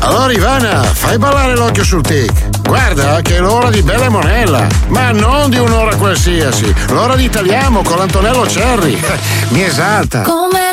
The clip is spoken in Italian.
Allora Ivana, fai ballare l'occhio sul tic. Guarda che è l'ora di Bella e Monella, ma non di un'ora qualsiasi, l'ora di Italiamo con l'Antonello Cerri. Mi esalta. Come